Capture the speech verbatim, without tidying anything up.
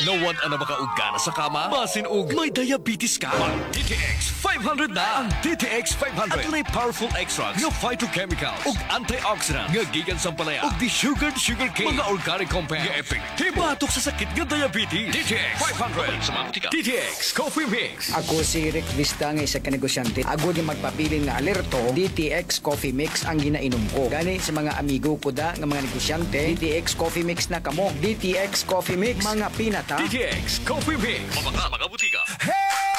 Nawad ana makaugana sa kama? Basin og may diabetes ka? Mag D T X five hundred na! Ang D T X five hundred at may powerful extracts nga phytochemicals ug antioxidant nga gikan sa palaya ug di-sugared sugarcane mga organic compounds nga epektibo batok sa sakit nga diabetes. D T X five hundred sa mga butika. D T X Coffee Mix. Ako si Rick Vista nga isa ka negosyante. Ako di magpabilin nga alerto, D T X Coffee Mix ang ginainom ko. Gani sa mga amigo ko da nga mga negosyante, D T X Coffee Mix na kamo. D T X Coffee Mix, mga pinata. D T X Coffee Mix. Mga mga butika. Hey!